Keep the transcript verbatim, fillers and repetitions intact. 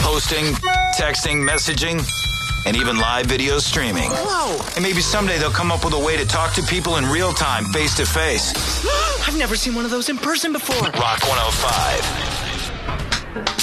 hosting, texting, messaging, and even live video streaming. Whoa! And maybe someday they'll come up with a way to talk to people in real time, face to face. I've never seen one of those in person before. Rock one oh five.